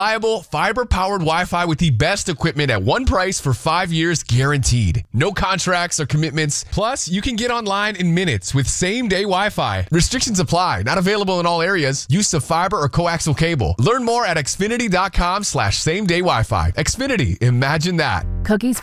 Reliable, fiber-powered Wi-Fi with the best equipment at one price for 5 years guaranteed. No contracts or commitments. Plus, you can get online in minutes with same-day Wi-Fi. Restrictions apply. Not available in all areas. Use of fiber or coaxial cable. Learn more at Xfinity.com/same-day Wi-Fi. Xfinity. Imagine that. Cookies